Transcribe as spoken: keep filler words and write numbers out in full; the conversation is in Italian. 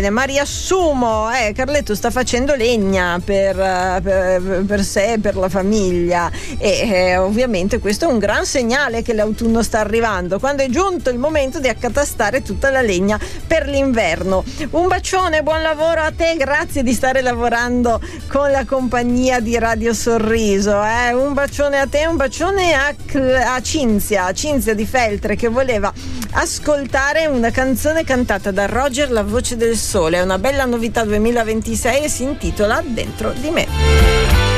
bene, ma riassumo, eh, Carletto sta facendo legna per, per, per sé, per la famiglia, e eh, ovviamente questo è un gran segnale che l'autunno sta arrivando, quando è giunto il momento di accatastare tutta la legna per l'inverno. Un bacione, buon lavoro a te, grazie di stare lavorando con la compagnia di Radio Sorriso, eh. Un bacione a te, un bacione a, a Cinzia, Cinzia di Feltre, che voleva ascoltare una canzone cantata da Roger, La voce del sole. È una bella novità duemilaventisei e si intitola Dentro di me.